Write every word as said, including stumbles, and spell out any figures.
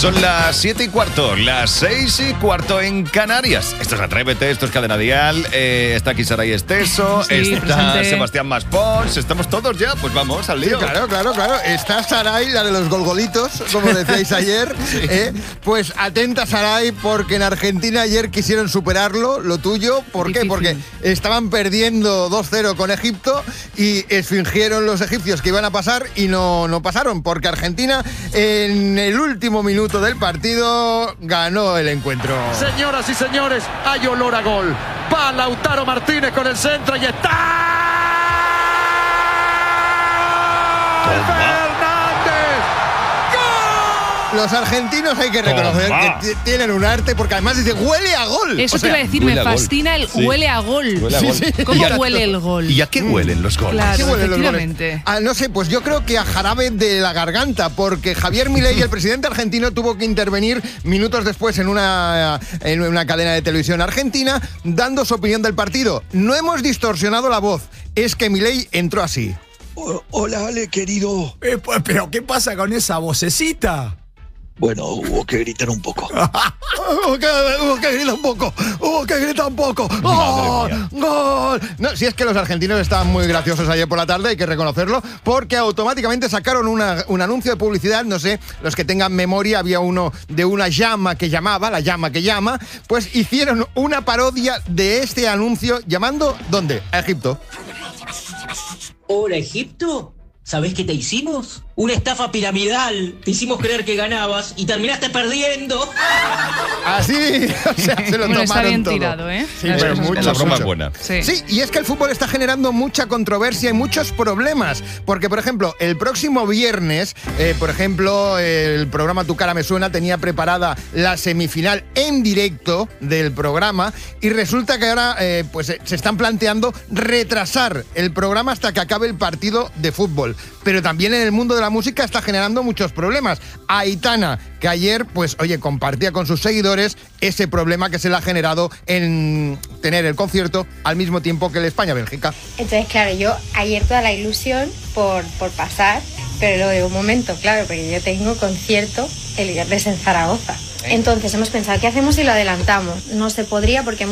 Son las siete y cuarto, las seis y cuarto en Canarias. Esto es Atrévete, esto es Cadena Dial. Eh, está aquí Saray Esteso, sí, está presente. Sebastián Maspons. Estamos todos ya, pues vamos al lío. Sí, claro, claro, claro. Está Saray, la de los golgolitos, como decíais ayer. Sí. Eh, pues atenta, Saray, porque en Argentina ayer quisieron superarlo, lo tuyo. ¿Por Difícil. qué? Porque estaban perdiendo dos cero con Egipto y fingieron los egipcios que iban a pasar y no, no pasaron, porque Argentina en el último minuto del partido ganó el encuentro. Señoras y señores, hay olor a gol. Va Lautaro Martínez con el centro y está. ¡Fernández! ¡Gol! Los argentinos hay que reconocer Toma. que tienen un arte, porque además dice huele a gol. Eso o te sea, iba a decir, me fascina el sí. huele a gol. Huele a gol. Sí, sí. ¿Cómo a, huele el gol? ¿Y a qué huelen los goles? Claro, ¿Qué huelen los goles? Ah, no sé, pues yo creo que a jarabe de la garganta, porque Javier Milei, el presidente argentino, tuvo que intervenir minutos después en una, en una cadena de televisión argentina, dando su opinión del partido. No hemos distorsionado la voz, es que Milei entró así. O, hola, Ale, querido. Eh, pues, pero ¿qué pasa con esa vocecita? Bueno, hubo que gritar un poco. hubo, que, hubo que gritar un poco. Hubo que gritar un poco. ¡Gol! ¡Gol! No, si es que los argentinos estaban muy graciosos ayer por la tarde, hay que reconocerlo, porque automáticamente sacaron una, un anuncio de publicidad, no sé, los que tengan memoria, había uno de una llama que llamaba, la llama que llama, pues hicieron una parodia de este anuncio llamando, ¿dónde? A Egipto. Hola, Egipto. ¿Sabés qué te hicimos? Una estafa piramidal. Te hicimos creer que ganabas y terminaste perdiendo. Así, o sea, se lo bueno, tomaron está bien todo. tirado, ¿eh? Sí, pero mucho, la broma mucho. es buena. Sí. sí, y es que el fútbol está generando mucha controversia y muchos problemas. Porque, por ejemplo, el próximo viernes, eh, por ejemplo, el programa Tu Cara Me Suena tenía preparada la semifinal en directo del programa y resulta que ahora eh, pues, se están planteando retrasar el programa hasta que acabe el partido de fútbol. Pero también en el mundo de la música está generando muchos problemas. Aitana, que ayer, pues, oye, compartía con sus seguidores ese problema que se le ha generado en tener el concierto al mismo tiempo que el España-Bélgica. Entonces, claro, yo ayer toda la ilusión por, por pasar, pero luego de un momento, claro, porque yo tengo concierto el viernes en Zaragoza. Entonces hemos pensado, ¿qué hacemos si lo adelantamos? No se podría porque